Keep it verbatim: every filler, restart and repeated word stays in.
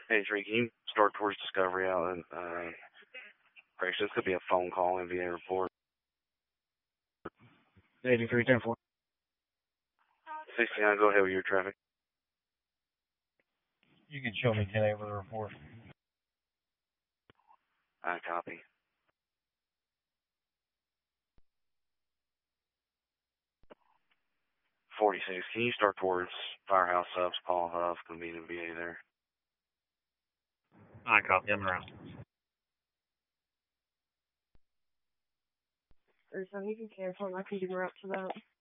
Hey, Tree, can you start towards Discovery out and, uh, Grace, this could be a phone call, N V A report. eighty-three ten four. sixty-nine, go ahead with your traffic. You can show me ten eight with the report. I copy. forty-six, can you start towards Firehouse Subs, Paul Huff, gonna be N V A there. I copy, I'm around. Or so you can cancel, and I can do up to that.